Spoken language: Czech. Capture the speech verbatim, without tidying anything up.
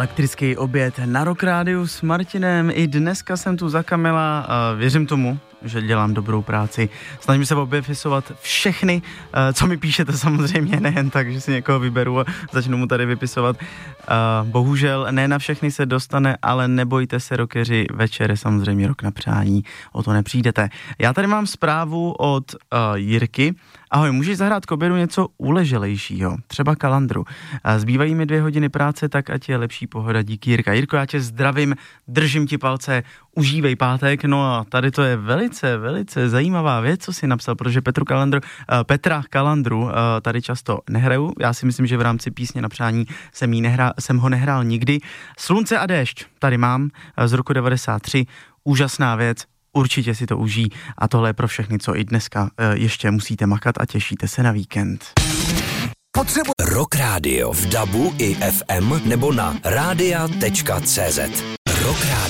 elektrický oběd na Rock Rádiu s Martinem. I dneska jsem tu za Kamila a věřím tomu, že dělám dobrou práci. Snažím se obepisovat všechny, co mi píšete samozřejmě, nejen tak, že si někoho vyberu a začnu mu tady vypisovat. Bohužel ne na všechny se dostane, ale nebojte se, rockeři, večer je samozřejmě rok na přání, o to nepřijdete. Já tady mám zprávu od uh, Jirky. Ahoj, můžeš zahrát k obědu něco uleželejšího, třeba kalandru. Zbývají mi dvě hodiny práce, tak ať je lepší pohoda, díky Jirka. Jirko, já tě zdravím, držím ti palce, užívej pátek. No a tady to je velice, velice zajímavá věc, co jsi napsal, protože Petru Kalandru, Petra Kalandru tady často nehraju. Já si myslím, že v rámci písně na přání jsem, jí nehrál, jsem ho nehrál nikdy. Slunce a déšť tady mám z roku devadesát tři, úžasná věc. Určitě si to užij a tohle je pro všechny, co i dneska e, ještě musíte makat a těšíte se na víkend. Potřebu Rock Radio v dabu i ef em nebo na rádia tečka cé zet.